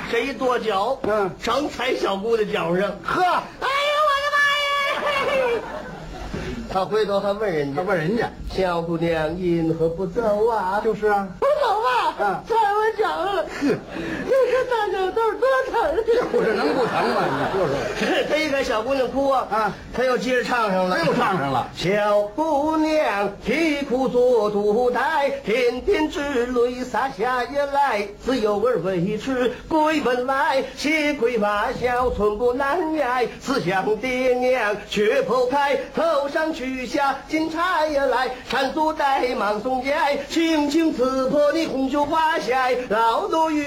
这一跺脚，正踩小姑的脚上。 呵， 哎呦我的妈呀！他回头还问人家，小姑娘因何不走啊？ 就是啊， 不走吧，踩我脚了。这大脚豆多疼！ 我这能不疼吗？你说说。 他一看小姑娘哭啊，他又接着唱上了， 又唱上了。 小姑娘啼哭做肚带，点点之泪洒下也来。自幼儿为耻归本来，血亏发小寸步难挨。思想爹娘却剖开，头上取下金钗也来。缠足带忙送街，轻轻刺破你红袖花鞋，老多雨。